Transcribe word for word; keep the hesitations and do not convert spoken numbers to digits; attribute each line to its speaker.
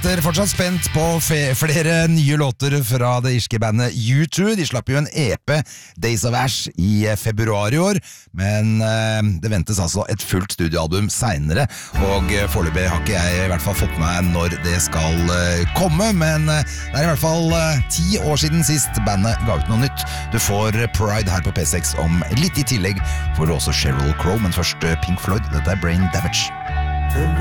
Speaker 1: venter fortsatt spent på fe- flere nye låter fra det irske bandet U to. De slapp jo en E P, Days of Ash, i februar i år, men eh, det ventes altså et fullt studioalbum senere, og eh, foreløpig har ikke jeg i hvert fall fått med når det skal eh, komme, men eh, det er i hvert fall eh, ti år siden sist bandet ga ut noe nytt. Du får Pride her på P seks om litt i tillegg, får du også Sheryl Crow, men først eh, Pink Floyd, dette er Brain Damage.